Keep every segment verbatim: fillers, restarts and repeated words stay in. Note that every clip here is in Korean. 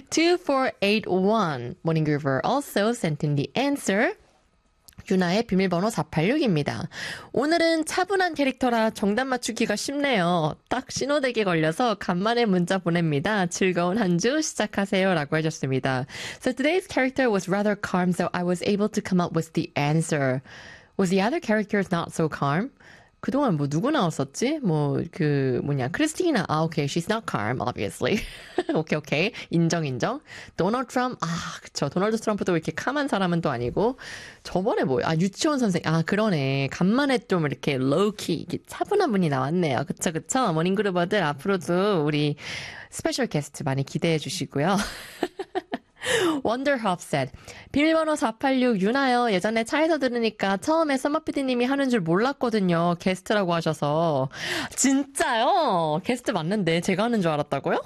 two four eight one Morning Groover also sent in the answer. 유나의 비밀번호 사팔육입니다. 오늘은 차분한 캐릭터라 정답 맞추기가 쉽네요. 딱 신호대기 걸려서 간만에 문자 보냅니다. 즐거운 한 주 시작하세요 라고 해줬습니다. So today's character was rather calm, so I was able to come up with the answer. Was the other characters not so calm? 그동안 뭐 누구 나왔었지? 뭐 그 뭐냐 크리스티나. 아 오케이, she's not calm obviously. 오케이 오케이, 인정 인정. 도널드 트럼프. 아 그쵸, 도널드 트럼프도 이렇게 캄한 사람은 또 아니고. 저번에 뭐 아 유치원 선생. 아 그러네, 간만에 좀 이렇게 로우키 이렇게 차분한 분이 나왔네요. 그쵸 그쵸. 모닝그루버들 앞으로도 우리 스페셜 게스트 많이 기대해 주시고요. Wonderhop said, 비밀번호 사팔육 유나요. 예전에 차에서 들으니까 처음에 썸머피디님이 하는 줄 몰랐거든요. 게스트라고 하셔서. 진짜요? 게스트 맞는데 제가 하는 줄 알았다고요?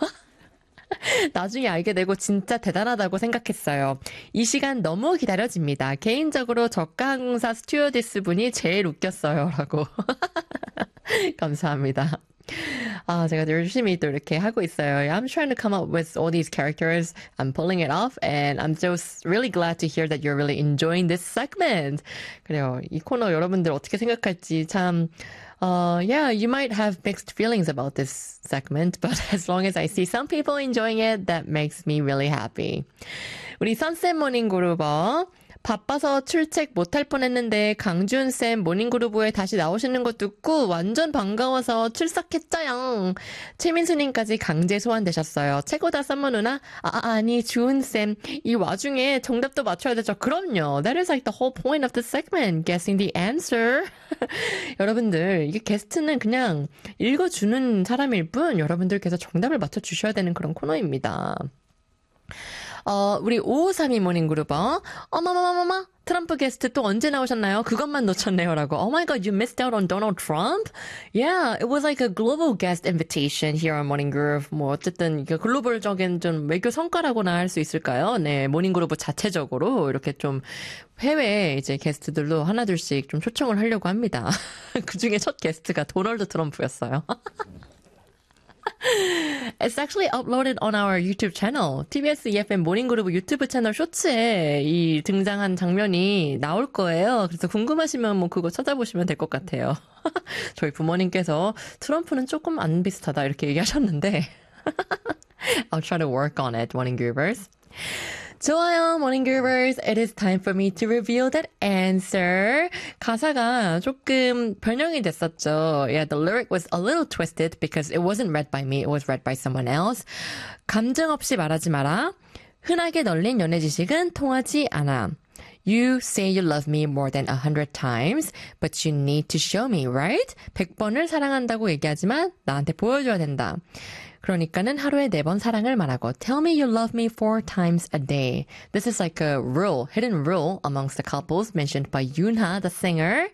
나중에 알게 되고 진짜 대단하다고 생각했어요. 이 시간 너무 기다려집니다. 개인적으로 저가 항공사 스튜어디스 분이 제일 웃겼어요. 라고. 감사합니다. 아, 제가 열심히 또 이렇게 하고 있어요. I'm trying to come up with all these characters. I'm pulling it off, and I'm just really glad to hear that you're really enjoying this segment. 그래요. 이 코너 여러분들 어떻게 생각할지 참, uh, yeah, you might have mixed feelings about this segment, but as long as I see some people enjoying it, that makes me really happy. 우리 선셋 모닝 그루버. 바빠서 출첵 못할 뻔했는데 강준쌤 모닝그루브에 다시 나오시는 거 듣고 완전 반가워서 출석했죠요. 최민수님까지 강제 소환되셨어요. 최고다 썸머 누나. 아, 아니 주은쌤, 이 와중에 정답도 맞춰야 되죠. 그럼요. That is like the whole point of the segment. Guessing the answer. 여러분들, 이게 게스트는 그냥 읽어주는 사람일 뿐 여러분들께서 정답을 맞춰주셔야 되는 그런 코너입니다. 어, 우리 오오삼이 모닝그루버. 어머머머머머, 트럼프 게스트 또 언제 나오셨나요? 그것만 놓쳤네요. 라고. Oh my god, you missed out on Donald Trump? Yeah, it was like a global guest invitation here on Morning Groove. 뭐, 어쨌든, 이게 글로벌적인 좀 외교 성과라고나 할 수 있을까요? 네, 모닝그루브 자체적으로 이렇게 좀 해외 이제 게스트들로 하나둘씩 좀 초청을 하려고 합니다. 그 중에 첫 게스트가 도널드 트럼프였어요. It's actually uploaded on our YouTube channel. 티비에스 이에프엠 모닝그루브 유튜브 채널 쇼츠에 이 등장한 장면이 나올 거예요. 그래서 궁금하시면 뭐 그거 찾아보시면 될 것 같아요. 저희 부모님께서 트럼프는 조금 안 비슷하다 이렇게 얘기하셨는데 I'll try to work on it, Morning Groovers. 좋아요, Morning Groovers. It is time for me to reveal that answer. 가사가 조금 변형이 됐었죠. Yeah, the lyric was a little twisted because it wasn't read by me. It was read by someone else. 감정 없이 말하지 마라. 흔하게 널린 연애 지식은 통하지 않아. You say you love me more than a hundred times, but you need to show me, right? 백 번을 사랑한다고 얘기하지만 나한테 보여줘야 된다. 그러니까는 하루에 네 번 사랑을 말하고 Tell me you love me four times a day. This is like a rule, hidden rule amongst the couples mentioned by Yoonha, the singer.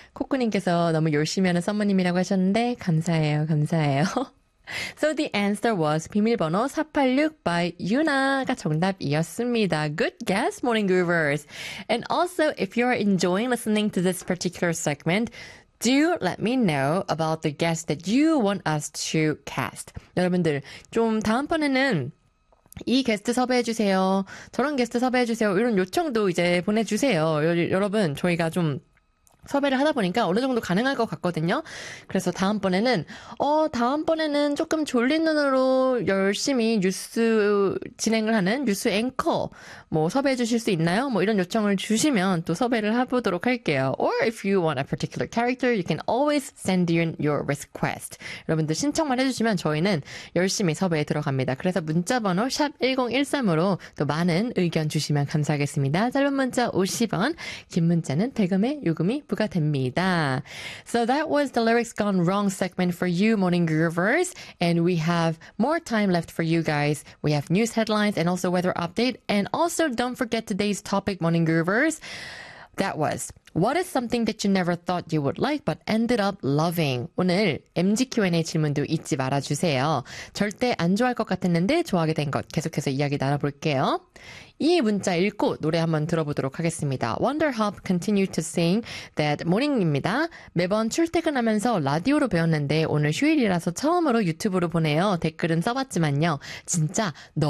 코코님께서 너무 열심히 하는 썸머님이라고 하셨는데 감사해요, 감사해요. So the answer was 비밀번호 사팔육 by Yoonha가 정답이었습니다. Good guess, Morning Groovers. And also, if you're enjoying listening to this particular segment, do let me know about the guest that you want us to cast. 여러분들, 좀 다음번에는 이 게스트 섭외해주세요. 저런 게스트 섭외해주세요. 이런 요청도 이제 보내주세요. 여, 여러분, 저희가 좀 섭외를 하다 보니까 어느 정도 가능할 것 같거든요. 그래서 다음번에는 어 다음번에는 조금 졸린 눈으로 열심히 뉴스 진행을 하는 뉴스 앵커 뭐 섭외해 주실 수 있나요? 뭐 이런 요청을 주시면 또 섭외를 해보도록 할게요. Or if you want a particular character, you can always send in your request. 여러분들 신청만 해주시면 저희는 열심히 섭외에 들어갑니다. 그래서 문자번호 샵 일공일삼으로 또 많은 의견 주시면 감사하겠습니다. 짧은 문자 오십 원, 긴 문자는 백 원의 요금이 부과됩니다. So that was the Lyrics Gone Wrong segment for you, Morning Groovers. And we have more time left for you guys. We have news headlines and also weather update. And also don't forget today's topic, Morning Groovers. That was, what is something that you never thought you would like but ended up loving? 오늘 엠지 큐앤에이 질문도 잊지 말아주세요. 절대 안 좋아할 것 같았는데 좋아하게 된 것. 계속해서 이야기 나눠볼게요. 이 문자 읽고 노래 한번 들어보도록 하겠습니다. Wonderhop continue to sing that morning입니다. 매번 출퇴근하면서 라디오로 배웠는데 오늘 휴일이라서 처음으로 유튜브로 보내요. 댓글은 써봤지만요. 진짜 너무